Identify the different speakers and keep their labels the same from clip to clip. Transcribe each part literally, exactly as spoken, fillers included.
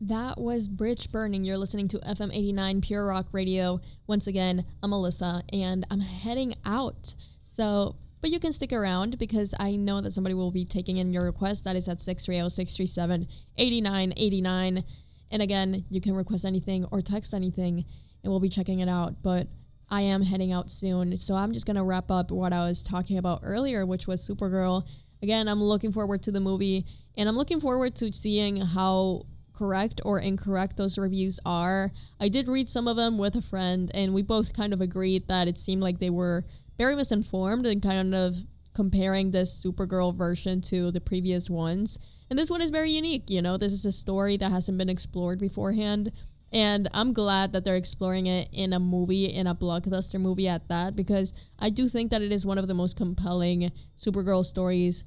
Speaker 1: That was Bridge Burning. You're listening to F M eighty-nine Pure Rock Radio. Once again, I'm Alyssa, and I'm heading out. So, but you can stick around because I know that somebody will be taking in your request. That is at six three zero, six three seven, eight nine eight nine. And again, you can request anything or text anything, and we'll be checking it out. But I am heading out soon, so I'm just going to wrap up what I was talking about earlier, which was Supergirl. Again, I'm looking forward to the movie, and I'm looking forward to seeing how correct or incorrect those reviews are. I did read some of them with a friend, and we both kind of agreed that it seemed like they were very misinformed and kind of comparing this Supergirl version to the previous ones. And this one is very unique, you know, this is a story that hasn't been explored beforehand, and I'm glad that they're exploring it in a movie, in a blockbuster movie at that, because I do think that it is one of the most compelling Supergirl stories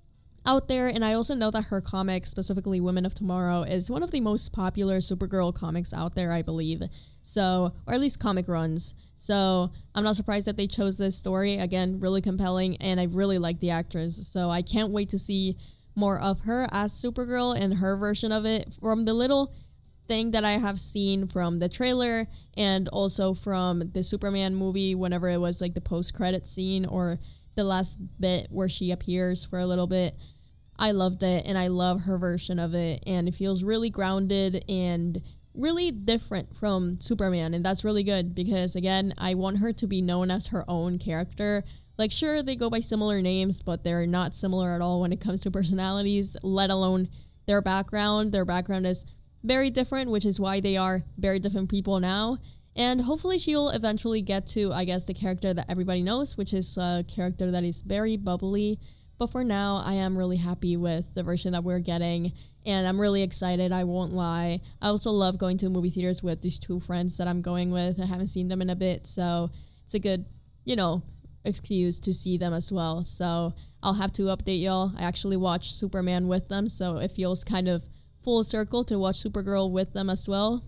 Speaker 1: out there. And I also know that her comic, specifically Women of Tomorrow, is one of the most popular Supergirl comics out there, I believe. So, or at least comic runs. So I'm not surprised that they chose this story. Again, really compelling, and I really like the actress. So I can't wait to see more of her as Supergirl and her version of it. From the little thing that I have seen from the trailer and also from the Superman movie, whenever it was like the post-credit scene or the last bit where she appears for a little bit, I loved it, and I love her version of it, and it feels really grounded and really different from Superman, and that's really good because, again, I want her to be known as her own character. Like, sure, they go by similar names, but they're not similar at all when it comes to personalities, let alone their background. Their background is very different, which is why they are very different people now. And hopefully she'll eventually get to, I guess, the character that everybody knows, which is a character that is very bubbly. But for now, I am really happy with the version that we're getting, and I'm really excited, I won't lie. I also love going to movie theaters with these two friends that I'm going with. I haven't seen them in a bit, so it's a good, you know, excuse to see them as well. So I'll have to update y'all. I actually watched Superman with them, so it feels kind of full circle to watch Supergirl with them as well.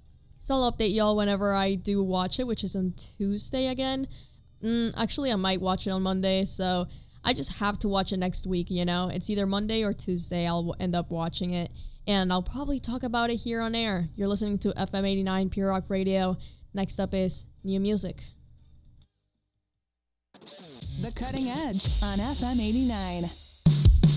Speaker 1: So I'll update y'all whenever I do watch it, which is on Tuesday again. Mm, actually, I might watch it on Monday, so I just have to watch it next week, you know? It's either Monday or Tuesday I'll end up watching it, and I'll probably talk about it here on air. You're listening to F M eighty-nine Pure Rock Radio. Next up is new music.
Speaker 2: The Cutting Edge on F M eighty-nine.